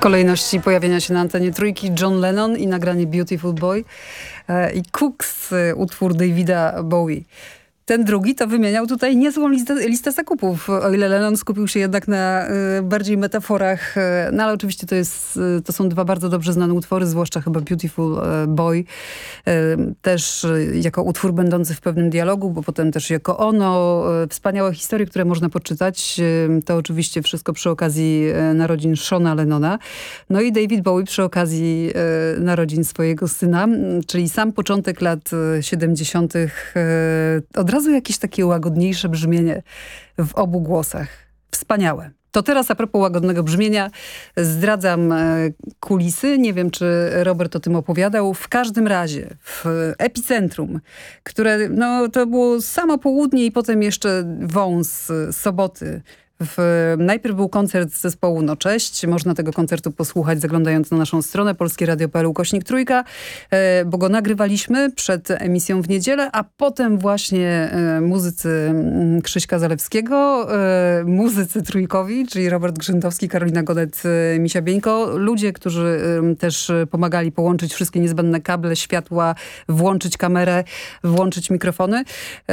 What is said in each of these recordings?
kolejności pojawienia się na antenie Trójki John Lennon i nagranie Beautiful Boy i Cooks, utwór Davida Bowie. Ten drugi to wymieniał tutaj niezłą listę zakupów, o ile Lennon skupił się jednak na bardziej metaforach. No ale oczywiście to są dwa bardzo dobrze znane utwory, zwłaszcza chyba Beautiful Boy. Też jako utwór będący w pewnym dialogu, bo potem też jako ono. Wspaniałe historie, które można poczytać. To oczywiście wszystko przy okazji narodzin Shona Lennona. No i David Bowie przy okazji narodzin swojego syna, czyli sam początek lat 70. Od razu jakieś takie łagodniejsze brzmienie w obu głosach. Wspaniałe. To teraz a propos łagodnego brzmienia zdradzam kulisy. Nie wiem, czy Robert o tym opowiadał. W każdym razie w epicentrum, które to było samo południe i potem jeszcze wąs soboty. Najpierw był koncert zespołu No Cześć. Można tego koncertu posłuchać zaglądając na naszą stronę polskieradio.pl/Trójka, bo go nagrywaliśmy przed emisją w niedzielę, a potem właśnie muzycy Krzyśka Zalewskiego, muzycy trójkowi, czyli Robert Grzyndowski, Karolina Godet, Misia Bieńko. Ludzie, którzy też pomagali połączyć wszystkie niezbędne kable, światła, włączyć kamerę, włączyć mikrofony.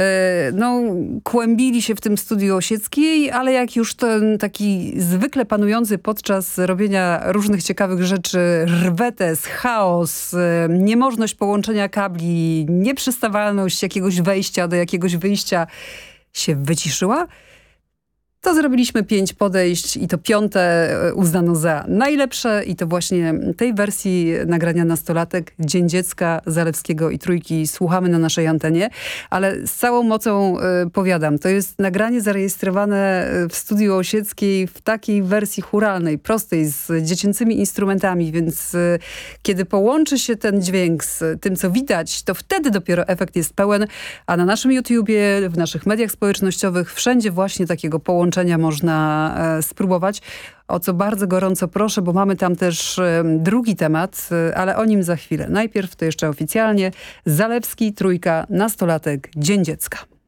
Kłębili się w tym studiu Osieckiej, ale jak już ten taki zwykle panujący podczas robienia różnych ciekawych rzeczy rwetes, chaos, niemożność połączenia kabli, nieprzystawalność jakiegoś wejścia do jakiegoś wyjścia się wyciszyła, to zrobiliśmy 5 podejść i to 5. uznano za najlepsze i to właśnie tej wersji nagrania Nastolatek, Dzień Dziecka, Zalewskiego i Trójki słuchamy na naszej antenie, ale z całą mocą powiadam, to jest nagranie zarejestrowane w studiu Osieckiej w takiej wersji chóralnej, prostej, z dziecięcymi instrumentami, więc kiedy połączy się ten dźwięk z tym, co widać, to wtedy dopiero efekt jest pełen, a na naszym YouTubie, w naszych mediach społecznościowych, wszędzie właśnie takiego połączenia można spróbować, o co bardzo gorąco proszę, bo mamy tam też drugi temat, ale o nim za chwilę. Najpierw to jeszcze oficjalnie Zalewski, Trójka, Nastolatek, Dzień Dziecka.